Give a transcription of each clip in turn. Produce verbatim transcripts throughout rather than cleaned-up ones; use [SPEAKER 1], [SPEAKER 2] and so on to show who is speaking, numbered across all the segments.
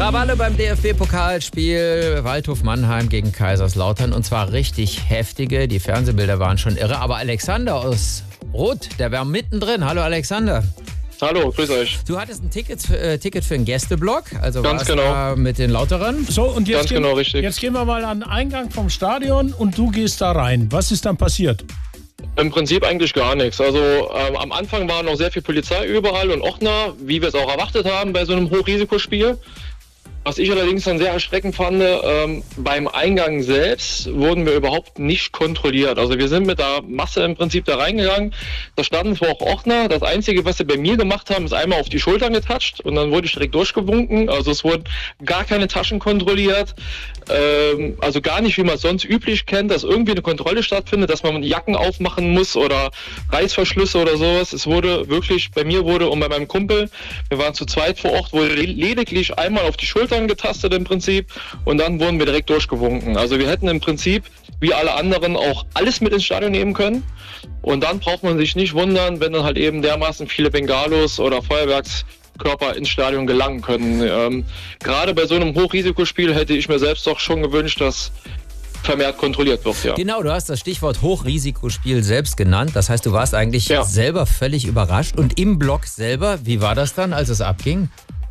[SPEAKER 1] Krawalle beim D F B-Pokalspiel Waldhof Mannheim gegen Kaiserslautern. Und zwar richtig heftige. Die Fernsehbilder waren schon irre. Aber Alexander aus Roth, der war mittendrin. Hallo Alexander.
[SPEAKER 2] Hallo, grüß euch.
[SPEAKER 1] Du hattest ein Ticket, äh, Ticket für einen Gästeblock, also
[SPEAKER 2] Ganz
[SPEAKER 1] warst
[SPEAKER 2] genau.
[SPEAKER 1] da mit den Lauterern.
[SPEAKER 3] So, und jetzt,
[SPEAKER 2] Ganz
[SPEAKER 3] gehen,
[SPEAKER 2] genau, richtig.
[SPEAKER 3] jetzt gehen wir mal an den Eingang vom Stadion und du gehst da rein. Was ist dann passiert?
[SPEAKER 2] Im Prinzip eigentlich gar nichts. Also ähm, am Anfang war noch sehr viel Polizei überall und Ordner, wie wir es auch erwartet haben bei so einem Hochrisikospiel. Was ich allerdings dann sehr erschreckend fand, ähm, beim Eingang selbst wurden wir überhaupt nicht kontrolliert. Also wir sind mit der Masse im Prinzip da reingegangen. Da standen zwar auch Ordner. Das Einzige, was sie bei mir gemacht haben, ist einmal auf die Schultern getatscht und dann wurde ich direkt durchgewunken. Also es wurden gar keine Taschen kontrolliert. Ähm, also gar nicht, wie man es sonst üblich kennt, dass irgendwie eine Kontrolle stattfindet, dass man Jacken aufmachen muss oder Reißverschlüsse oder sowas. Es wurde wirklich, bei mir wurde und bei meinem Kumpel, wir waren zu zweit vor Ort, wurde lediglich einmal auf die Schultern getastet im Prinzip und dann wurden wir direkt durchgewunken. Also wir hätten im Prinzip, wie alle anderen, auch alles mit ins Stadion nehmen können und dann braucht man sich nicht wundern, wenn dann halt eben dermaßen viele Bengalos oder Feuerwerkskörper ins Stadion gelangen können. Ähm, gerade bei so einem Hochrisikospiel hätte ich mir selbst doch schon gewünscht, dass vermehrt kontrolliert wird, ja.
[SPEAKER 1] Genau, du hast das Stichwort Hochrisikospiel selbst genannt. Das heißt, du warst eigentlich
[SPEAKER 2] Ja.
[SPEAKER 1] selber völlig überrascht. Und im Block selber, wie war das dann, als es abging?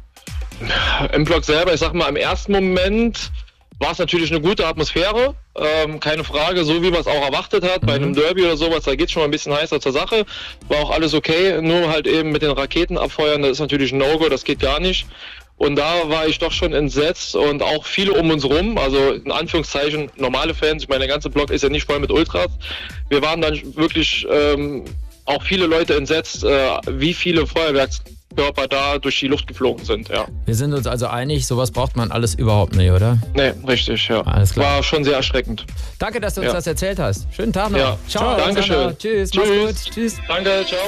[SPEAKER 2] Im Block selber, ich sag mal, im ersten Moment war es natürlich eine gute Atmosphäre, ähm, keine Frage, so wie man es auch erwartet hat, mhm. bei einem Derby oder sowas, da geht es schon mal ein bisschen heißer zur Sache, war auch alles okay, nur halt eben mit den Raketen abfeuern, das ist natürlich ein No-Go, das geht gar nicht. Und da war ich doch schon entsetzt und auch viele um uns rum, also in Anführungszeichen normale Fans, ich meine, der ganze Block ist ja nicht voll mit Ultras, wir waren dann wirklich ähm, auch viele Leute entsetzt, äh, wie viele Feuerwerkskörper da durch die Luft geflogen sind, ja.
[SPEAKER 1] Wir sind uns also einig, sowas braucht man alles überhaupt nicht, oder?
[SPEAKER 2] Nee, richtig, ja.
[SPEAKER 1] Alles klar.
[SPEAKER 2] War schon sehr erschreckend.
[SPEAKER 1] Danke, dass du uns
[SPEAKER 2] Ja.
[SPEAKER 1] das erzählt hast. Schönen Tag noch.
[SPEAKER 2] Ja.
[SPEAKER 1] Ciao.
[SPEAKER 2] Dankeschön.
[SPEAKER 1] Tschüss.
[SPEAKER 2] Tschüss.
[SPEAKER 1] Mach's gut. Tschüss.
[SPEAKER 2] Danke, ciao.